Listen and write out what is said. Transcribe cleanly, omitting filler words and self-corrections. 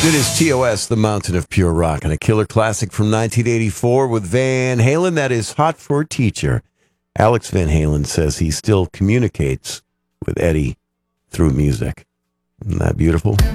It is TOS, The Mountain of Pure Rock, and a killer classic from 1984 with Van Halen. That is Hot for a Teacher. Alex Van Halen says he still communicates with Eddie through music. Isn't that beautiful?